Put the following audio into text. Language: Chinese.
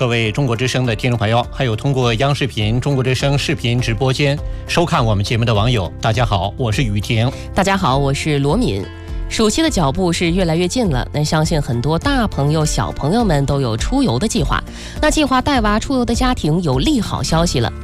各位中国之声的听众朋友，还有通过央视频、中国之声视频直播间收看我们节目的网友，大家好，我是雨婷。 大家好，我是罗敏。暑期的脚步是越来越近了，那相信很多大朋友小朋友们都有出游的计划。那计划带娃出游的家庭有利好消息了，